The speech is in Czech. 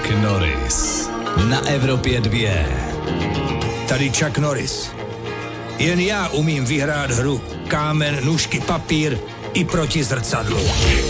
Chuck Norris na Evropě 2. Tady Chuck Norris. Jen já umím vyhrát hru kámen, nůžky, papír i proti zrcadlu.